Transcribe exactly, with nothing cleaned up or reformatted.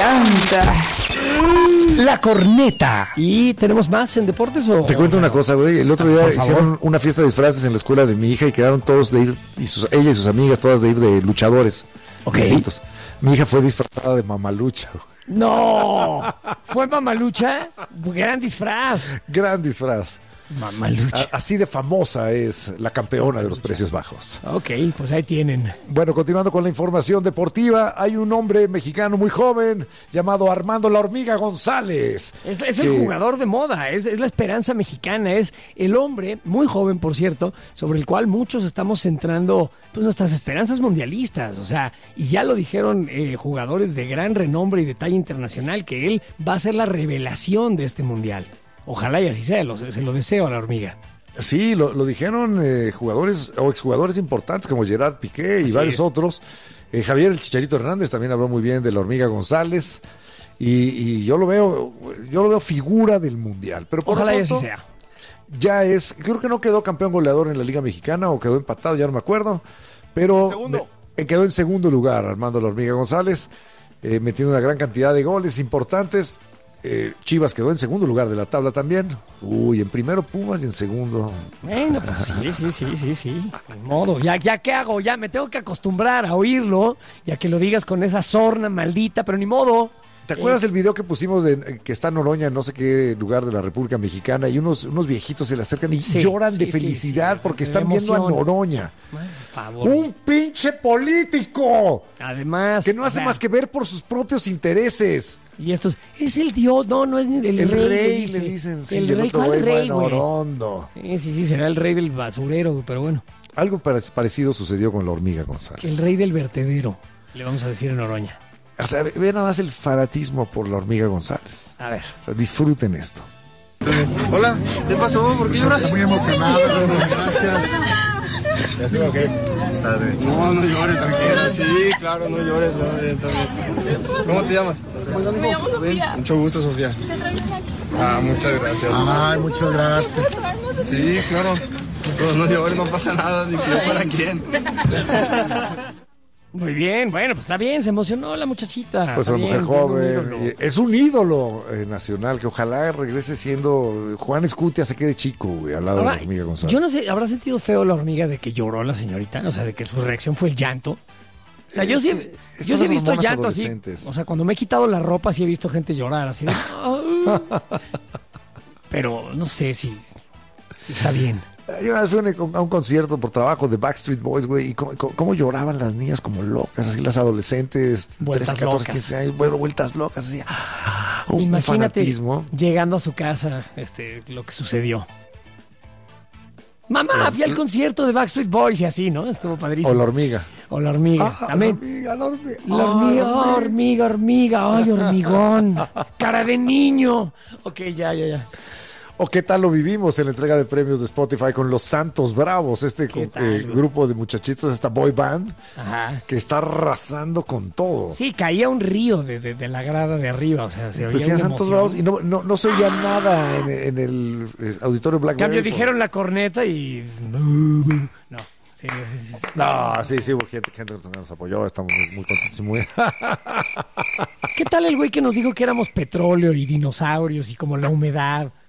encanta. La corneta. ¿Y tenemos más en deportes o...? Te cuento una cosa, güey. El otro día hicieron una fiesta de disfraces en la escuela de mi hija y quedaron todos de ir, y sus, ella y sus amigas todas de ir de luchadores okay. distintos. Mi hija fue disfrazada de mamalucha, güey. ¡No! ¿Fue mamalucha? Gran disfraz. Gran disfraz. Mamalucha. A- así de famosa es la campeona de los precios bajos. Ok, pues ahí tienen. Bueno, continuando con la información deportiva, hay un hombre mexicano muy joven llamado Armando La Hormiga González. Es, es que... el jugador de moda, es, es la esperanza mexicana, es el hombre, muy joven por cierto, sobre el cual muchos estamos centrando pues, nuestras esperanzas mundialistas. O sea, y ya lo dijeron eh, jugadores de gran renombre y de talla internacional, que él va a ser la revelación de este mundial. Ojalá y así sea, lo, se lo deseo a La Hormiga. Sí, lo, lo dijeron eh, jugadores o exjugadores importantes como Gerard Piqué y Así varios es. otros. Eh, Javier el Chicharito Hernández también habló muy bien de La Hormiga González. Y, y yo lo veo, yo lo veo figura del mundial. Pero por Ojalá lo y así pronto, sea. ya es, creo que no quedó campeón goleador en la Liga Mexicana o quedó empatado, ya no me acuerdo. Pero Segundo. me- quedó en segundo lugar Armando La Hormiga González, eh, metiendo una gran cantidad de goles importantes. Eh, Chivas quedó en segundo lugar de la tabla también. Uy, en primero Pumas y en segundo. Bueno, pues sí, sí, sí, sí, sí. Ni modo. Ya, ya, ¿qué hago? Ya me tengo que acostumbrar a oírlo, ya que lo digas con esa sorna maldita, pero ni modo. ¿Te acuerdas Eh, el video que pusimos de que está Noroña en no sé qué lugar de la República Mexicana y unos, unos viejitos se le acercan y Sí, lloran de sí, sí, felicidad sí, porque de están viendo a emoción. Noroña? Por favor. Un pinche político Además. que no o hace sea, más que ver por sus propios intereses. Y estos, es el dios, no, no es ni el, El rey. rey, dice. le dicen. Sí, el el rey, otro ¿cuál güey, rey, bueno, güey? Orondo. Sí, sí, sí, será el rey del basurero, güey, pero bueno. Algo pare- parecido sucedió con La Hormiga González. El rey del vertedero, le vamos a decir en Oroña. O sea, ve nada más el fanatismo por La Hormiga González. A ver. O sea, disfruten esto. Hola, ¿qué pasó? ¿Por qué lloras? Muy emocionado, gracias. No, no llores, tranquila. Sí, claro, no llores. No, bien, está bien. ¿Cómo te llamas? Me llamo Sofía. Mucho gusto, Sofía. Te traigo un Ah, muchas gracias. Ay, muchas gracias. Sí, claro. No, no llores, no pasa nada, ni que yo para quién. Muy bien, bueno, pues está bien, se emocionó la muchachita. Pues Está una mujer bien, un joven. ídolo. y es un ídolo eh, nacional que ojalá regrese siendo. Juan Escutia se quede chico, güey, al lado Ahora, de La Hormiga González. yo no sé, ¿habrá sentido feo La Hormiga de que lloró la señorita? O sea, de que su reacción fue el llanto. O sea, yo sí, Eh, eh, yo son sí he visto hormonas llanto así. adolescentes. O sea, cuando me he quitado la ropa sí he visto gente llorar así de... Pero no sé si, si está bien. Yo una vez fui a un- a un concierto por trabajo de Backstreet Boys, güey, y cómo, cómo- cómo lloraban las niñas como locas, así las adolescentes, Vueltas trece, catorce, locas. quince años, bueno, vueltas locas, así. ah, Un Imagínate fanatismo. llegando a su casa, este, lo que sucedió. Mamá, fui al concierto de Backstreet Boys y así, ¿no? Estuvo padrísimo. O La Hormiga. O la hormiga. Ah, También. La hormiga, la hormiga. La hormiga, oh, hormiga, hormiga, ay, hormigón. Cara de niño. Ok, ya, ya, ya. ¿O qué tal lo vivimos en la entrega de premios de Spotify con los Santos Bravos, este ¿Qué co- tal, eh, güey? grupo de muchachitos, esta boy band, Ajá. que está arrasando con todo? Sí, caía un río de, de, de la grada de arriba, o sea, se oía Decían una Santos emoción. Bravos y no, no, no se oía nada en, en el eh, auditorio En Blackberry. cambio, dijeron la corneta y... No, sí, sí, sí, sí. No, sí, sí, hubo gente, gente que nos apoyó, estamos muy, muy contentos y muy... ¿Qué tal el güey que nos dijo que éramos petróleo y dinosaurios y como la humedad?